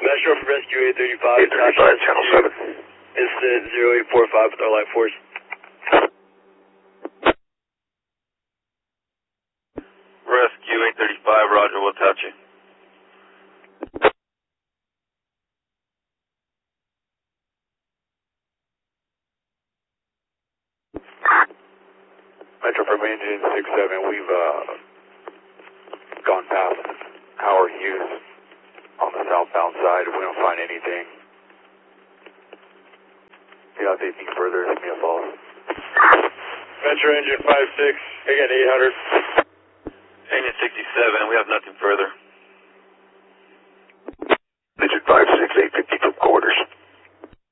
Metro for Rescue 835. 835, Channel 7. Incident 0845 with our light force. Rescue 835, roger, we'll touch you. Metro from Engine 67, we've gone past Howard Hughes on the southbound side. We don't find anything. If you have anything further, give me a follow. Metro Engine 56, I got 800. Engine 67, we have nothing further.